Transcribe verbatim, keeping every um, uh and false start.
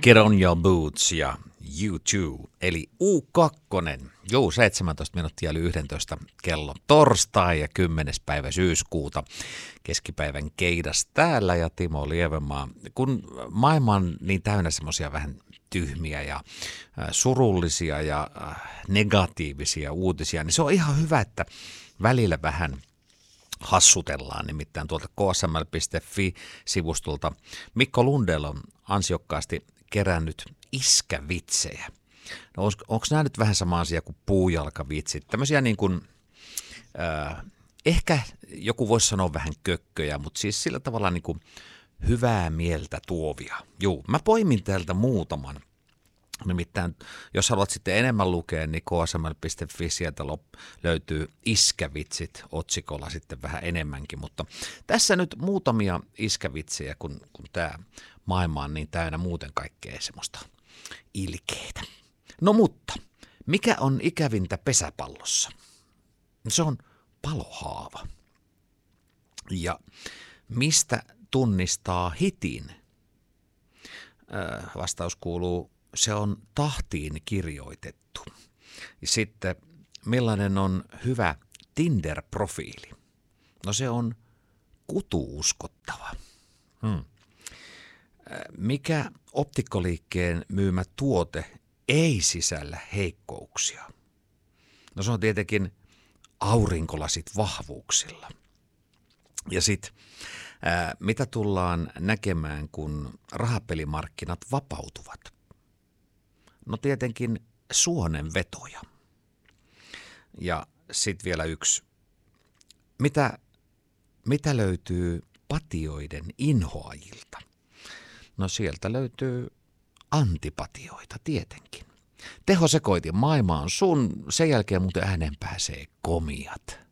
Get on your boots ja U two, eli U kaksi. Joo, seitsemäntoista minuuttia yli yksitoista kello torstai ja kymmenes päivä syyskuuta. Keskipäivän keidas täällä ja Timo Lievenmaa. Kun maailma on niin täynnä semmoisia vähän tyhmiä ja surullisia ja negatiivisia uutisia, niin se on ihan hyvä, että välillä vähän hassutellaan, nimittäin tuolta k s m l piste f i-sivustolta Mikko Lundell on ansiokkaasti kerännyt iskävitsejä. No onko nämä nyt vähän sama asia kuin puujalkavitsit? Tämmöisiä niin kuin, äh, ehkä joku voisi sanoa vähän kökköjä, mutta siis sillä tavalla niin kuin hyvää mieltä tuovia. Joo, mä poimin täältä muutaman. Nimittäin, jos haluat sitten enemmän lukea, niin k s m l piste f i sieltä löytyy iskävitsit otsikolla sitten vähän enemmänkin. Mutta tässä nyt muutamia iskävitsejä, kun, kun tämä maailma on niin täynnä muuten kaikkea semmoista ilkeitä. No mutta, mikä on ikävintä pesäpallossa? Se on palohaava. Ja mistä tunnistaa hitin? Öö, vastaus kuuluu, se on tahtiin kirjoitettu. Ja sitten, millainen on hyvä Tinder-profiili? No se on kutuuskottava. Hmm. Mikä optikkoliikkeen myymä tuote ei sisällä heikkouksia? No se on tietenkin aurinkolasit vahvuuksilla. Ja sitten, mitä tullaan näkemään, kun rahapelimarkkinat vapautuvat? No tietenkin suonenvetoja. Ja sitten vielä yksi. Mitä, mitä löytyy patioiden inhoajilta? No sieltä löytyy antipatioita tietenkin. Tehosekoitin, maailma on sun, sen jälkeen muuten äänen pääsee komiat.